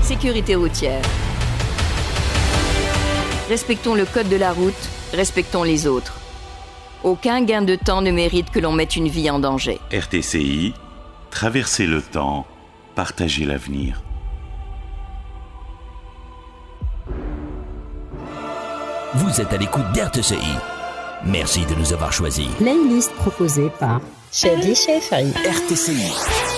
Sécurité routière. Respectons le code de la route, respectons les autres. Aucun gain de temps ne mérite que l'on mette une vie en danger. RTCI, traverser le temps, partager l'avenir. Vous êtes à l'écoute d'RTCI. Merci de nous avoir choisis. Playlist proposée par Shady Shefari. RTCI.